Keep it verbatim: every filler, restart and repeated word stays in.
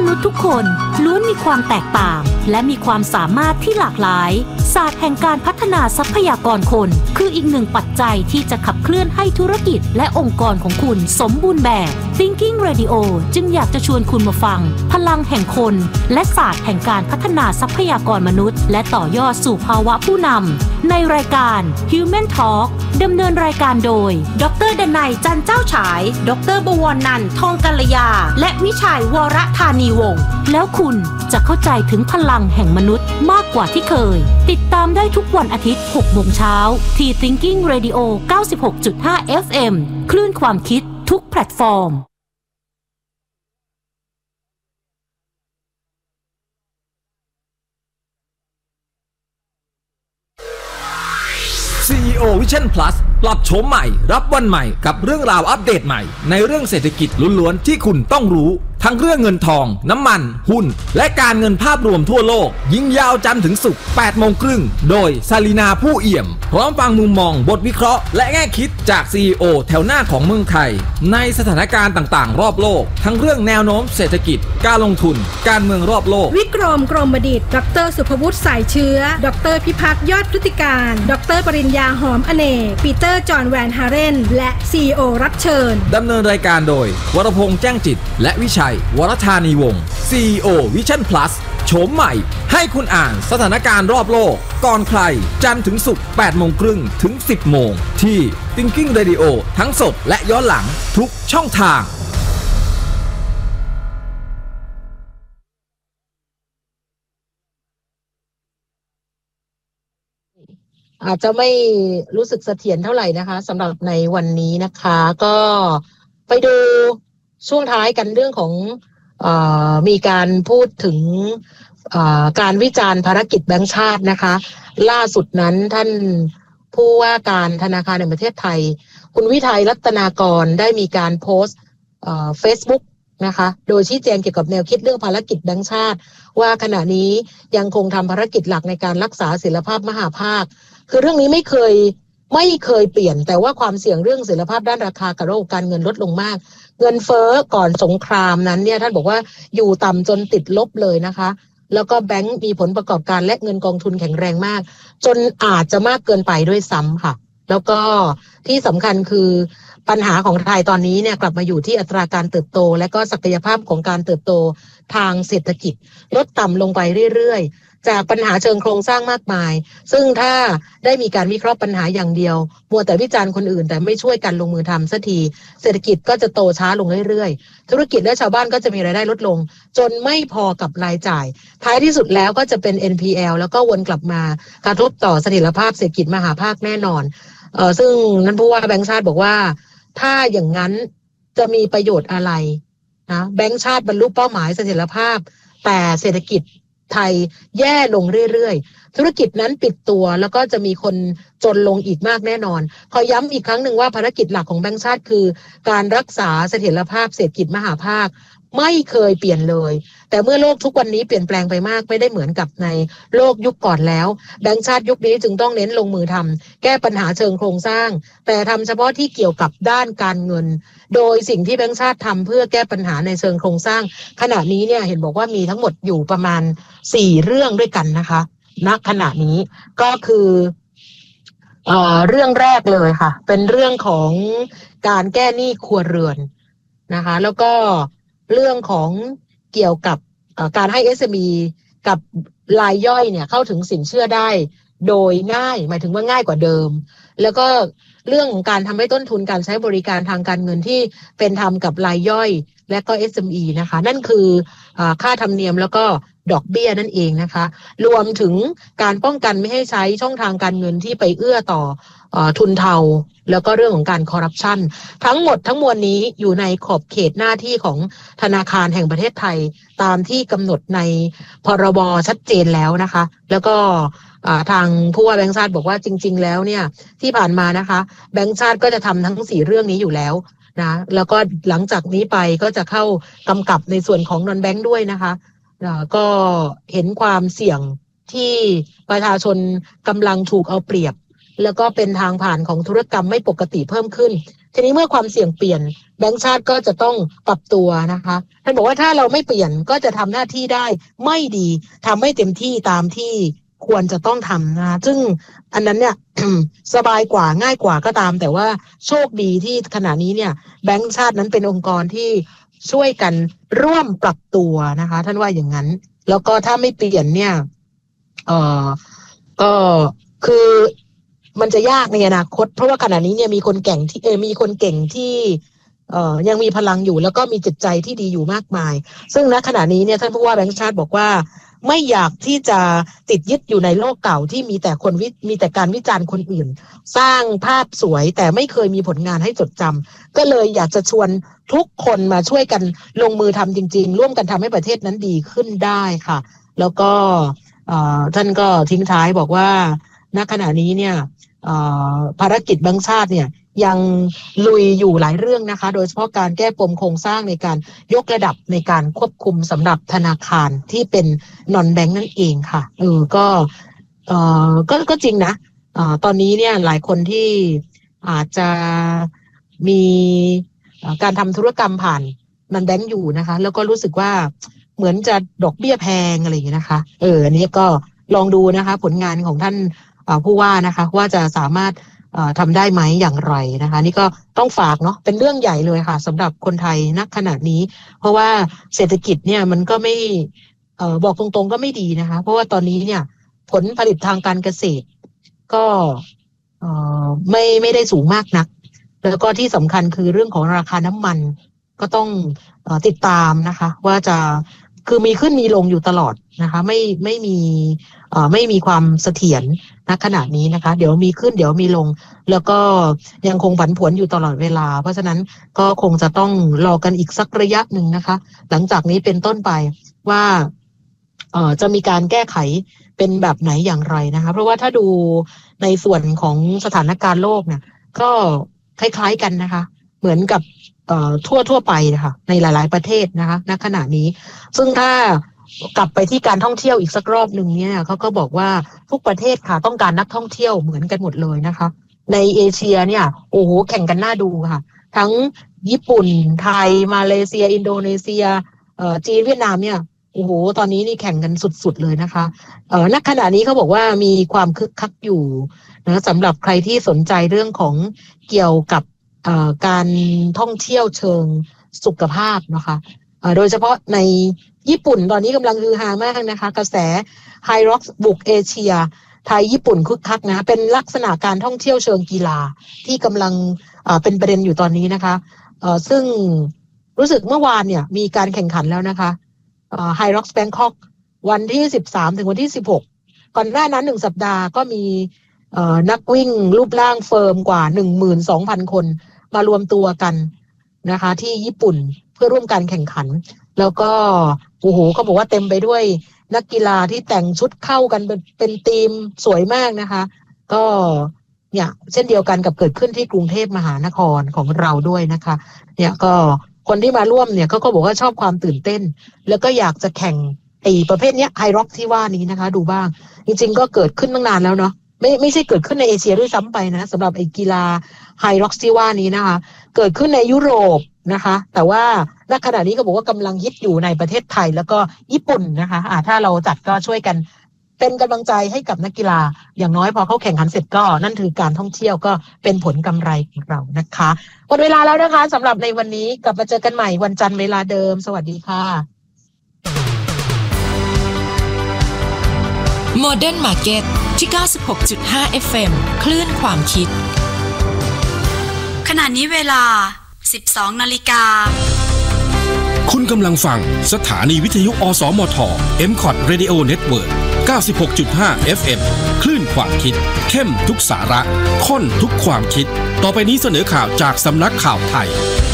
นุษย์ทุกคนล้วนมีความแตกต่างและมีความสามารถที่หลากหลายศาสตร์แห่งการพัฒนาทรัพยากรคนคืออีกหนึ่งปัจจัยที่จะขับเคลื่อนให้ธุรกิจและองค์กรของคุณสมบูรณ์แบบ Thinking Radio จึงอยากจะชวนคุณมาฟังพลังแห่งคนและศาสตร์แห่งการพัฒนาทรัพยากรมนุษย์และต่อยอดสู่ภาวะผู้นำในรายการ Human Talk ดำเนินรายการโดยดร.ดนัย จันเจ้าฉายดร.บวรนันท์ ทองกัลยาและวิชัยวรธานีวงศ์แล้วคุณจะเข้าใจถึงพลังแห่งมนุษย์มากกว่าที่เคยติดตามได้ทุกวันอาทิตย์ หกโมงเช้าที่ Thinking Radio เก้าสิบหกจุดห้า เอฟ เอ็ม คลื่นความคิดทุกแพลตฟอร์มซี อี โอ Vision Plus ปรับโฉมใหม่รับวันใหม่กับเรื่องราวอัปเดตใหม่ในเรื่องเศรษฐกิจล้วนๆที่คุณต้องรู้ทั้งเรื่องเงินทองน้ำมันหุ้นและการเงินภาพรวมทั่วโลกยิงยาวจันทร์ถึงศุกร์แปดโมงครึ่งโดยซาลีนาผู้เอี่ยมพร้อมฟังมุมมองบทวิเคราะห์และแง่คิดจาก ซี อี โอ แถวหน้าของเมืองไทยในสถานการณ์ต่างๆรอบโลกทั้งเรื่องแนวโน้มเศรษฐกิจการลงทุนการเมืองรอบโลกวิกรมกรมดิษฐ์ดร.สุภวุฒิสายเชื้อดร.พิพัฒน์ยอดพฤติการดร.ปริญญาหอมอเนกปีเตอร์จอห์นแวนฮาเรนและ ซี อี โอ รับเชิญดำเนินรายการโดยวรพงษ์แจ้งจิตและวิชัยวรธานีวงศ์ ซี อี โอ Vision Plus โฉมใหม่ให้คุณอ่านสถานการณ์รอบโลกก่อนใครจันทร์ถึงศุกร์แปดโมงครึ่งถึงสิบโมงที่ Thinking Radio ทั้งสดและย้อนหลังทุกช่องทางอาจจะไม่รู้สึกเสถียรเท่าไหร่นะคะสำหรับในวันนี้นะคะก็ไปดูช่วงท้ายกันเรื่องของเอ่อมีการพูดถึงเอ่อการวิจารณ์ภารกิจแบงก์ชาตินะคะล่าสุดนั้นท่านผู้ว่าการธนาคารแห่งประเทศไทยคุณวิทัยรัตนากรได้มีการโพสต์เอ่อ Facebook นะคะโดยชี้แจงเกี่ยวกับแนวคิดเรื่องภารกิจแบงก์ชาติว่าขณะนี้ยังคงทำภารกิจหลักในการรักษาเสถียรภาพมหาภาคคือเรื่องนี้ไม่เคยไม่เคยเปลี่ยนแต่ว่าความเสี่ยงเรื่องเสถียรภาพด้านราคากับระบบการเงินลดลงมากเงินเฟ้อก่อนสงครามนั้นเนี่ยท่านบอกว่าอยู่ต่ำจนติดลบเลยนะคะแล้วก็แบงก์มีผลประกอบการและเงินกองทุนแข็งแรงมากจนอาจจะมากเกินไปด้วยซ้ำค่ะแล้วก็ที่สำคัญคือปัญหาของไทยตอนนี้เนี่ยกลับมาอยู่ที่อัตราการเติบโตและก็ศักยภาพของการเติบโตทางเศรษฐกิจลดต่ำลงไปเรื่อยๆจากปัญหาเชิงโครงสร้างมากมายซึ่งถ้าได้มีการวิเคราะห์ปัญหาอย่างเดียวมัวแต่วิจารณ์คนอื่นแต่ไม่ช่วยกันลงมือทำสักทีเศรษฐกิจก็จะโตช้าลงเรื่อยๆธุรกิจและชาวบ้านก็จะมีรายได้ลดลงจนไม่พอกับรายจ่ายท้ายที่สุดแล้วก็จะเป็น เอ็น พี แอล แล้วก็วนกลับมากระทบต่อเสถียรภาพเศรษฐกิจมหาภาคแน่นอนเอ่อซึ่งนั้นผู้ว่าแบงก์ชาติบอกว่าถ้าอย่างนั้นจะมีประโยชน์อะไรนะแบงก์ชาติบรรลุเป้าหมายเสถียรภาพแต่เศรษฐกิจไทยแย่ลงเรื่อยๆธุรกิจนั้นปิดตัวแล้วก็จะมีคนจนลงอีกมากแน่นอนขอย้ำอีกครั้งหนึ่งว่าภารกิจหลักของแบงก์ชาติคือการรักษาเสถียรภาพเศรษฐกิจมหาภาคไม่เคยเปลี่ยนเลยแต่เมื่อโลกทุกวันนี้เปลี่ยนแปลงไปมากไม่ได้เหมือนกับในโลกยุคก่อนแล้วแบงก์ชาติยุคนี้จึงต้องเน้นลงมือทำแก้ปัญหาเชิงโครงสร้างแต่ทำเฉพาะที่เกี่ยวกับด้านการเงินโดยสิ่งที่แบงก์ชาติทำเพื่อแก้ปัญหาในเชิงโครงสร้างขณะนี้เนี่ยเห็นบอกว่ามีทั้งหมดอยู่ประมาณสี่เรื่องด้วยกันนะคะณขณะนี้ก็คือเอ่อเรื่องแรกเลยค่ะเป็นเรื่องของการแก้หนี้ครัวเรือนนะคะแล้วก็เรื่องของเกี่ยวกับการให้ เอส เอ็ม อี กับรายย่อยเนี่ยเข้าถึงสินเชื่อได้โดยง่ายหมายถึงว่าง่ายกว่าเดิมแล้วก็เรื่องของการทำให้ต้นทุนการใช้บริการทางการเงินที่เป็นธรรมกับรายย่อยและก็ เอส เอ็ม อี นะคะนั่นคือค่าธรรมเนียมแล้วก็ดอกเบี้ยนั่นเองนะคะรวมถึงการป้องกันไม่ให้ใช้ช่องทางการเงินที่ไปเอื้อต่อทุนเทาแล้วก็เรื่องของการคอร์รัปชันทั้งหมดทั้งมวลนี้อยู่ในขอบเขตหน้าที่ของธนาคารแห่งประเทศไทยตามที่กำหนดในพรบชัดเจนแล้วนะคะแล้วก็ทางผู้ว่าแบงก์ชาติบอกว่าจริงๆแล้วเนี่ยที่ผ่านมานะคะแบงก์ชาติก็จะทำทั้งสี่เรื่องนี้อยู่แล้วนะแล้วก็หลังจากนี้ไปก็จะเข้ากำกับในส่วนของนอนแบงก์ด้วยนะคะก็เห็นความเสี่ยงที่ประชาชนกำลังถูกเอาเปรียบแล้วก็เป็นทางผ่านของธุรกรรมไม่ปกติเพิ่มขึ้นทีนี้เมื่อความเสี่ยงเปลี่ยนแบงก์ชาติก็จะต้องปรับตัวนะคะท่านบอกว่าถ้าเราไม่เปลี่ยนก็จะทำหน้าที่ได้ไม่ดีทำไม่เต็มที่ตามที่ควรจะต้องทำนะซึ่งอันนั้นเนี่ย สบายกว่าง่ายกว่าก็ตามแต่ว่าโชคดีที่ขณะนี้เนี่ยแบงก์ชาตินั้นเป็นองค์กรที่ช่วยกันร่วมปรับตัวนะคะท่านว่าอย่างนั้นแล้วก็ถ้าไม่เปลี่ยนเนี่ยเอ่อก็คือมันจะยากในอนาคตเพราะว่าขณะนี้เนี่ยมีคนเก่งที่เออมีคนเก่งที่เอ่อยังมีพลังอยู่แล้วก็มีจิตใจที่ดีอยู่มากมายซึ่งณขณะนี้เนี่ยท่านผู้ว่าแบงก์ชาติบอกว่าไม่อยากที่จะติดยึดอยู่ในโลกเก่าที่มีแต่คนวิมีแต่การวิจารณ์คนอื่นสร้างภาพสวยแต่ไม่เคยมีผลงานให้จดจำก็เลยอยากจะชวนทุกคนมาช่วยกันลงมือทำจริงๆร่วมกันทำให้ประเทศนั้นดีขึ้นได้ค่ะแล้วก็ท่านก็ทิ้งท้ายบอกว่าณขณะนี้เนี่ยภารกิจแบงก์ชาติเนี่ยยังลุยอยู่หลายเรื่องนะคะโดยเฉพาะการแก้ปมโครงสร้างในการยกระดับในการควบคุมสำหรับธนาคารที่เป็นนอนแบงก์นั่นเองค่ะเออก็เออก็ก็จริงนะเอ่อตอนนี้เนี่ยหลายคนที่อาจจะมีการทำธุรกรรมผ่านนอนแบงก์อยู่นะคะแล้วก็รู้สึกว่าเหมือนจะดอกเบี้ยแพงอะไรอย่างนี้นะคะเอออันนี้ก็ลองดูนะคะผลงานของท่านผู้ว่านะคะว่าจะสามารถทำได้ไหมอย่างไรนะคะนี่ก็ต้องฝากเนาะเป็นเรื่องใหญ่เลยค่ะสำหรับคนไทยณขณะนี้เพราะว่าเศรษฐกิจเนี่ยมันก็ไม่เอ่อบอกตรงๆก็ไม่ดีนะคะเพราะว่าตอนนี้เนี่ยผลผลิตทางการเกษตรก็เอ่อไม่ไม่ได้สูงมากนักแล้วก็ที่สำคัญคือเรื่องของราคาน้ำมันก็ต้องเอ่อติดตามนะคะว่าจะคือมีขึ้นมีลงอยู่ตลอดนะคะไม่ไม่มีเอ่อไม่มีความเสถียรณขณะนี้นะคะเดี๋ยวมีขึ้นเดี๋ยวมีลงแล้วก็ยังคงผันผวนอยู่ตลอดเวลาเพราะฉะนั้นก็คงจะต้องรอกันอีกสักระยะหนึ่งนะคะหลังจากนี้เป็นต้นไปว่าเอ่อจะมีการแก้ไขเป็นแบบไหนอย่างไรนะคะเพราะว่าถ้าดูในส่วนของสถานการณ์โลกเนี่ยก็คล้ายๆกันนะคะเหมือนกับเอ่อทั่วทั่วไปนะคะในหลายๆประเทศนะคะณขณะนี้ซึ่งถ้ากลับไปที่การท่องเที่ยวอีกสักรอบหนึ่งเนี่ยเขาก็บอกว่าทุกประเทศค่ะต้องการนักท่องเที่ยวเหมือนกันหมดเลยนะคะในเอเชียเนี่ยโอ้โหแข่งกันน่าดูค่ะทั้งญี่ปุ่นไทยมาเลเซียอินโดนีเซียเอ่อจีนเวียดนามเนี่ยโอ้โหตอนนี้นี่แข่งกันสุดๆเลยนะคะเอ่อณขณะนี้เขาบอกว่ามีความคึกคักอยู่นะสำหรับใครที่สนใจเรื่องของเกี่ยวกับเอ่อการท่องเที่ยวเชิงสุขภาพนะคะเอ่อโดยเฉพาะในญี่ปุ่นตอนนี้กำลังฮือฮามากนะคะกระแส High Rocks บุกเอเชียไทยญี่ปุ่นคึกคักนะเป็นลักษณะการท่องเที่ยวเชิงกีฬาที่กำลังเป็นประเด็นอยู่ตอนนี้นะคะซึ่งรู้สึกเมื่อวานเนี่ยมีการแข่งขันแล้วนะคะ High Rocks Bangkok วันที่สิบสามถึงวันที่สิบหกก่อนหน้านั้นหนึ่งสัปดาห์ก็มีนักวิ่งรูปร่างเฟิร์มกว่า หนึ่งหมื่นสองพัน คนมารวมตัวกันนะคะที่ญี่ปุ่นเพื่อร่วมการแข่งขันแล้วก็โอ้โหเขาบอกว่าเต็มไปด้วยนักกีฬาที่แต่งชุดเข้ากันเป็นเป็นธีมสวยมากนะคะก็เนี่ยเช่นเดียวกันกับเกิดขึ้นที่กรุงเทพมหานครของเราด้วยนะคะเนี่ยก็คนที่มาร่วมเนี่ยเขาก็บอกว่าชอบความตื่นเต้นแล้วก็อยากจะแข่งไอ้ประเภทเนี้ยไฮร็อกที่ว่านี้นะคะดูบ้างจริงๆก็เกิดขึ้นตั้งนานแล้วเนาะไม่ไม่ใช่เกิดขึ้นในเอเชียด้วยซ้ำไปนะสำหรับไอ้กีฬาไฮร็อกที่ว่านี้นะคะเกิดขึ้นในยุโรปนะคะแต่ว่าณขณะนี้ก็บอกว่ากำลังฮิตอยู่ในประเทศไทยแล้วก็ญี่ปุ่นนะคะอ่าถ้าเราจัดก็ช่วยกันเป็นกำลังใจให้กับนักกีฬาอย่างน้อยพอเขาแข่งขันเสร็จก็นั่นคือการท่องเที่ยวก็เป็นผลกำไรของเรานะคะหมดเวลาแล้วนะคะสำหรับในวันนี้กลับมาเจอกันใหม่วันจันทร์เวลาเดิมสวัสดีค่ะ Modern Market ที่ เก้าสิบหกจุดห้า เอฟ เอ็ม คลื่นความคิดขณะนี้เวลาสิบสองนาฬิกาคุณกำลังฟังสถานีวิทยุอสมท เอ็ม คอท Radio Network เก้าสิบหกจุดห้า เอฟ เอ็ม คลื่นความคิดเข้มทุกสาระข้นทุกความคิดต่อไปนี้เสนอข่าวจากสำนักข่าวไทย